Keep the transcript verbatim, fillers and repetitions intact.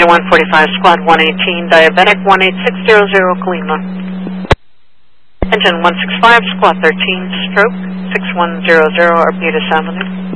Engine one forty-five, Squad one eighteen, Diabetic one eight six zero zero, Kalima. Engine one sixty-five, Squad thirteen, Stroke six one zero zero, Arbutus Avenue.